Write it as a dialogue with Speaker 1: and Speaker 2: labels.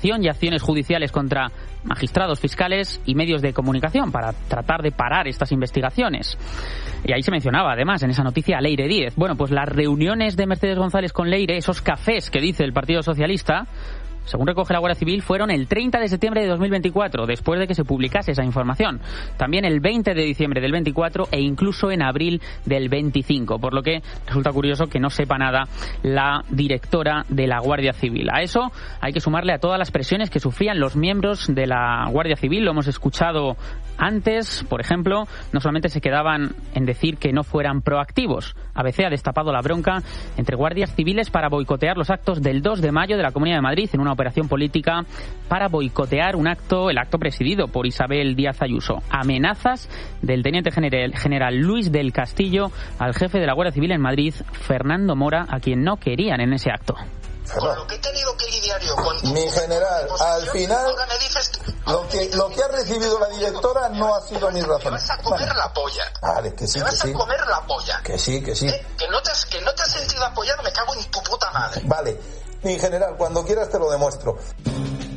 Speaker 1: investigación y acciones judiciales contra magistrados, fiscales y medios de comunicación para tratar de parar estas investigaciones. Y ahí se mencionaba, además, en esa noticia, a Leire Díez. Bueno, pues las reuniones de Mercedes González con Leire, esos cafés que dice el Partido Socialista, según recoge la Guardia Civil, fueron el 30 de septiembre de 2024, después de que se publicase esa información. También el 20 de diciembre del 24 e incluso en abril del 25. Por lo que resulta curioso que no sepa nada la directora de la Guardia Civil. A eso hay que sumarle a todas las presiones que sufrían los miembros de la Guardia Civil. Lo hemos escuchado antes, por ejemplo, no solamente se quedaban en decir que no fueran proactivos. ABC ha destapado la bronca entre guardias civiles para boicotear los actos del 2 de mayo de la Comunidad de Madrid en una operación política para boicotear el acto presidido por Isabel Díaz Ayuso. Amenazas del teniente general Luis del Castillo al jefe de la Guardia Civil en Madrid, Fernando Mora, a quien no querían en ese acto.
Speaker 2: Con lo que he tenido que lidiar yo con...
Speaker 3: Mi general, al final, lo que ha recibido la directora no ha sido mi razón.
Speaker 2: Me vas a comer la polla.
Speaker 3: Vale, que sí,
Speaker 2: me vas a comer la polla.
Speaker 3: Que sí.
Speaker 2: Que no te has sentido apoyado, me cago en tu puta madre.
Speaker 3: Vale, mi general, cuando quieras te lo demuestro.